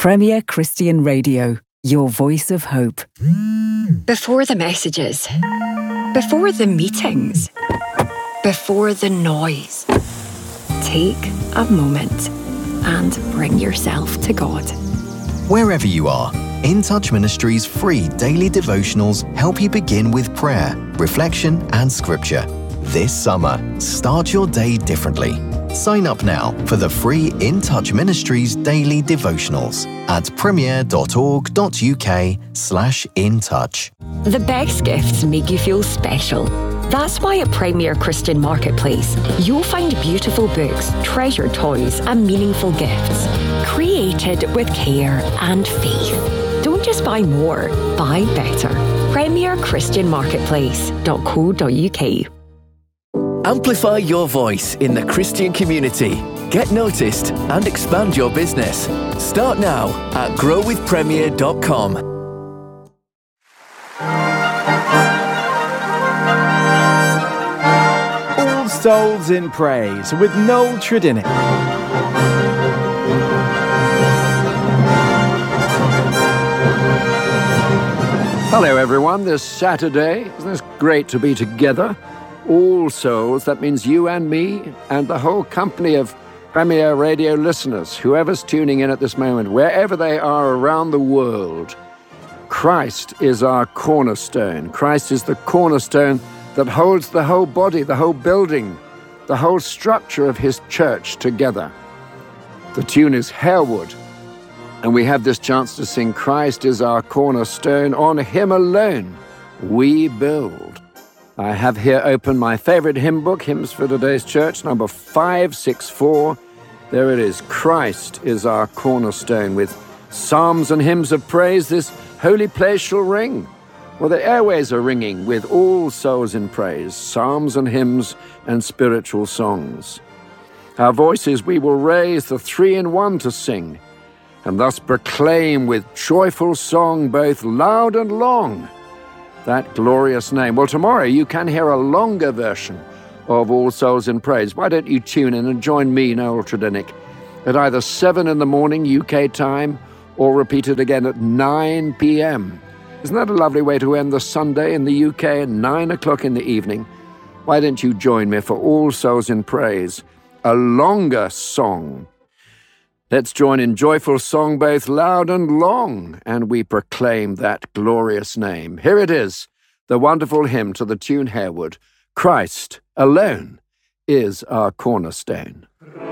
Premier Christian Radio, your voice of hope. Before the messages, before the meetings, before the noise, take a moment and bring yourself to God. Wherever you are, In Touch Ministries' free daily devotionals help you begin with prayer, reflection, and scripture. This summer, start your day differently. Sign up now for the free In Touch Ministries daily devotionals at premier.org.uk/intouch. The best gifts make you feel special. That's why at Premier Christian Marketplace, you'll find beautiful books, treasured toys, and meaningful gifts, created with care and faith. Don't just buy more, buy better. premierchristianmarketplace.co.uk. Amplify your voice in the Christian community. Get noticed and expand your business. Start now at growwithpremier.com. All Souls in Praise with Noel Tredinnick. Hello everyone, this Saturday, isn't this great to be together? All Souls, that means you and me and the whole company of Premier Radio listeners, whoever's tuning in at this moment, wherever they are around the world. Christ is our cornerstone. Christ is the cornerstone that holds the whole body, the whole building, the whole structure of his church together. The tune is Harewood, and we have this chance to sing Christ is our cornerstone, on him alone we build. I have here open my favorite hymn book, Hymns for Today's Church, number 564. There it is, Christ is our cornerstone. With psalms and hymns of praise, this holy place shall ring. Well, the airways are ringing with all souls in praise, psalms and hymns and spiritual songs. Our voices we will raise, the three in one to sing, and thus proclaim with joyful song both loud and long that glorious name. Well, tomorrow you can hear a longer version of All Souls in Praise. Why don't you tune in and join me, Noel Tredinnick, at either 7 in the morning UK time or repeat it again at 9 p.m. Isn't that a lovely way to end the Sunday in the UK at 9 o'clock in the evening? Why don't you join me for All Souls in Praise, a longer song? Let's join in joyful song both loud and long, and we proclaim that glorious name. Here it is, the wonderful hymn to the tune Harewood, Christ alone is our cornerstone.